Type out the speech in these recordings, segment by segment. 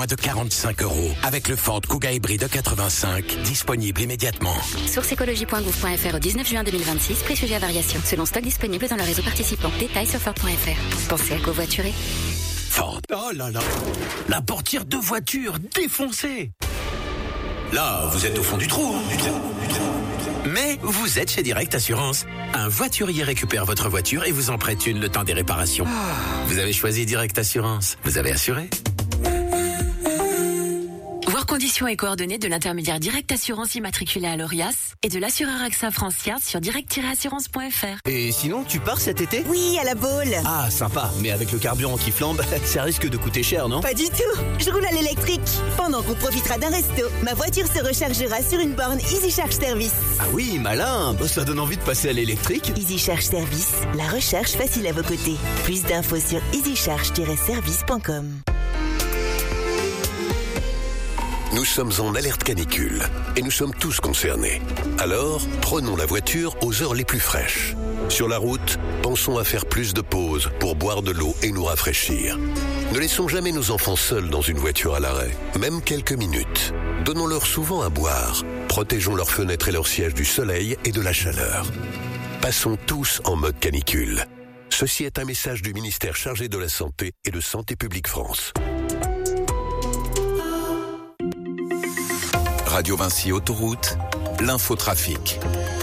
moins de 45 € avec le Ford Kuga hybride 85, disponible immédiatement. Source écologie.gouv.fr au 19 juin 2026, prix sujet à variation. Selon stock disponible dans le réseau participant. Détails sur Ford.fr. Pensez à covoiturer. Ford. Oh là là, la portière de voiture défoncée. Là, vous êtes au fond du trou, Mais vous êtes chez Direct Assurance. Un voiturier récupère votre voiture et vous en prête une le temps des réparations. Vous avez choisi Direct Assurance. Vous avez assuré. Voir conditions et coordonnées de l'intermédiaire Direct Assurance immatriculé à l'ORIAS et de l'assureur AXA France Yard sur direct-assurance.fr. Et sinon, tu pars cet été ? Oui, à la Baule. Ah, sympa. Mais avec le carburant qui flambe, ça risque de coûter cher, non ? Pas du tout. Je roule à l'électrique. Pendant qu'on profitera d'un resto, ma voiture se rechargera sur une borne Easy Charge Service. Ah oui, malin. Ça donne envie de passer à l'électrique. Easy Charge Service, la recharge facile à vos côtés. Plus d'infos sur easycharge-service.com. Nous sommes en alerte canicule et nous sommes tous concernés. Alors, prenons la voiture aux heures les plus fraîches. Sur la route, pensons à faire plus de pauses pour boire de l'eau et nous rafraîchir. Ne laissons jamais nos enfants seuls dans une voiture à l'arrêt, même quelques minutes. Donnons-leur souvent à boire. Protégeons leurs fenêtres et leurs sièges du soleil et de la chaleur. Passons tous en mode canicule. Ceci est un message du ministère chargé de la Santé et de Santé publique France. Radio Vinci Autoroute, l'infotrafic.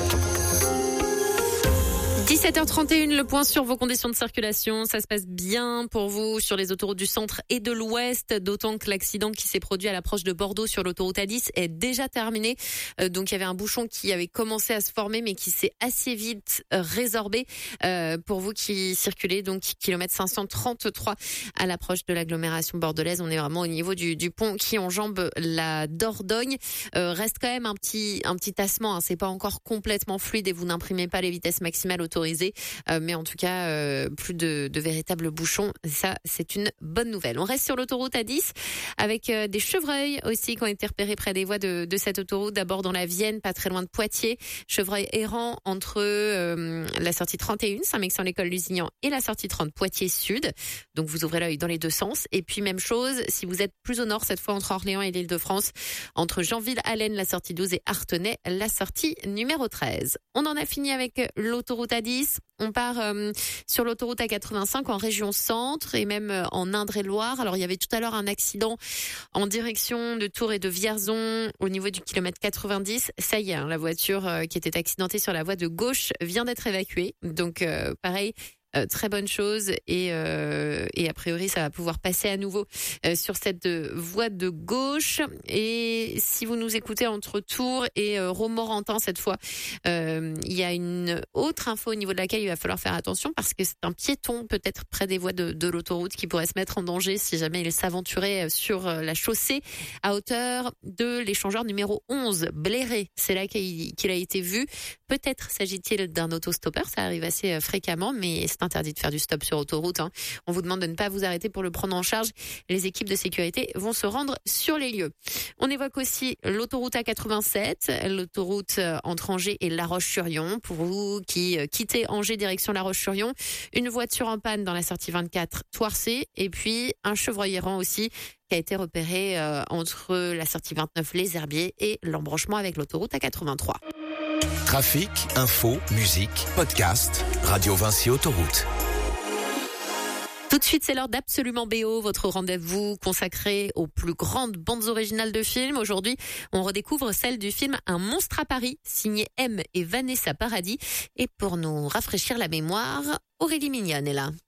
17h31, le point sur vos conditions de circulation. Ça se passe bien pour vous sur les autoroutes du centre et de l'ouest, d'autant que l'accident qui s'est produit à l'approche de Bordeaux sur l'autoroute A10 est déjà terminé. Donc il y avait un bouchon qui avait commencé à se former mais qui s'est assez vite résorbé. Pour vous qui circulez, donc kilomètre 533 à l'approche de l'agglomération bordelaise. On est vraiment au niveau du pont qui enjambe la Dordogne. Reste quand même un petit tassement, hein. C'est pas encore complètement fluide et vous n'imprimez pas les vitesses maximales autorisées. Mais en tout cas, plus de véritables bouchons. Ça, c'est une bonne nouvelle. On reste sur l'autoroute A10 avec des chevreuils aussi qui ont été repérés près des voies de cette autoroute. D'abord dans la Vienne, pas très loin de Poitiers. Chevreuil errant entre la sortie 31, Saint-Mexan-l'École Lusignan, et la sortie 30, Poitiers Sud. Donc vous ouvrez l'œil dans les deux sens. Et puis même chose, si vous êtes plus au nord, cette fois entre Orléans et l'Île-de-France, entre Janville-Allen, la sortie 12, et Artenay, la sortie numéro 13. On en a fini avec l'autoroute A10. On part sur l'autoroute A85 en région centre et même en Indre-et-Loire. Alors il y avait tout à l'heure un accident en direction de Tours et de Vierzon au niveau du kilomètre 90. Ça y est, hein, la voiture qui était accidentée sur la voie de gauche vient d'être évacuée. Donc pareil. Très bonne chose et a priori ça va pouvoir passer à nouveau sur cette voie de gauche. Et si vous nous écoutez entre Tours et Romorantin cette fois, il y a une autre info au niveau de laquelle il va falloir faire attention parce que c'est un piéton peut-être près des voies de l'autoroute qui pourrait se mettre en danger si jamais il s'aventurait sur la chaussée à hauteur de l'échangeur numéro 11 Bléré. C'est là qu'il a été vu. Peut-être s'agit-il d'un autostoppeur, ça arrive assez fréquemment, mais c'est interdit de faire du stop sur autoroute. Hein. On vous demande de ne pas vous arrêter pour le prendre en charge. Les équipes de sécurité vont se rendre sur les lieux. On évoque aussi l'autoroute A87, l'autoroute entre Angers et La Roche-sur-Yon. Pour vous qui quittez Angers direction La Roche-sur-Yon, une voiture en panne dans la sortie 24 Toircé et puis un chevreuil errant aussi qui a été repéré entre la sortie 29 Les Herbiers et l'embranchement avec l'autoroute A83. Trafic, info, musique, podcast, Radio Vinci Autoroute. Tout de suite, c'est l'heure d'Absolument BO, votre rendez-vous consacré aux plus grandes bandes originales de films. Aujourd'hui, on redécouvre celle du film Un monstre à Paris, signé M et Vanessa Paradis. Et pour nous rafraîchir la mémoire, Aurélie Mignonne est là.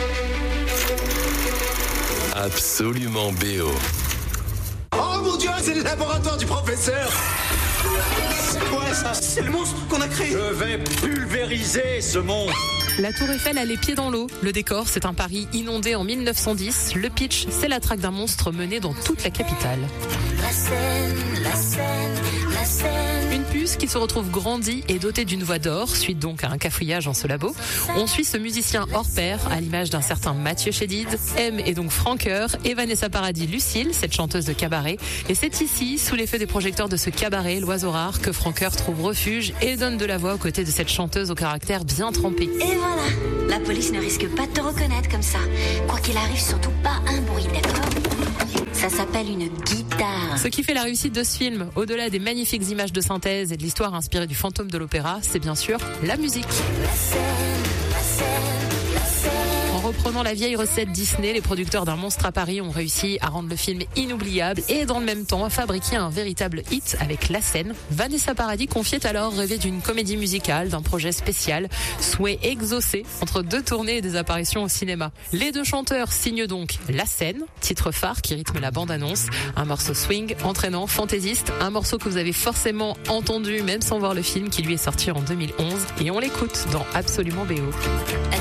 Absolument BO. Oh mon Dieu, c'est le laboratoire du professeur! C'est quoi ça? C'est le monstre qu'on a créé! Je vais pulvériser ce monstre! La Tour Eiffel a les pieds dans l'eau. Le décor, c'est un Paris inondé en 1910. Le pitch, c'est la traque d'un monstre mené dans toute la capitale. La scène. Une puce qui se retrouve grandie et dotée d'une voix d'or, suite donc à un cafouillage en ce labo. On suit ce musicien hors pair, à l'image d'un certain Mathieu Chédid. M est donc Franqueur et Vanessa Paradis Lucille, cette chanteuse de cabaret. Et c'est ici, sous l'effet des projecteurs de ce cabaret, l'oiseau rare, que Franqueur trouve refuge et donne de la voix aux côtés de cette chanteuse au caractère bien trempé. Et Voilà, la police ne risque pas de te reconnaître comme ça. Quoi qu'il arrive, surtout pas un bruit, d'accord? Ça s'appelle une guitare. Ce qui fait la réussite de ce film, au-delà des magnifiques images de synthèse et de l'histoire inspirée du fantôme de l'opéra, c'est bien sûr la musique. La scène, la scène, la scène. En reprenant la vieille recette Disney, les producteurs d'Un monstre à Paris ont réussi à rendre le film inoubliable et dans le même temps à fabriquer un véritable hit avec La Scène. Vanessa Paradis confiait alors rêver d'une comédie musicale, d'un projet spécial, souhait exaucé entre 2 tournées et des apparitions au cinéma. Les 2 chanteurs signent donc La Scène, titre phare qui rythme la bande-annonce, un morceau swing, entraînant, fantaisiste, un morceau que vous avez forcément entendu même sans voir le film qui lui est sorti en 2011 et on l'écoute dans Absolument BO.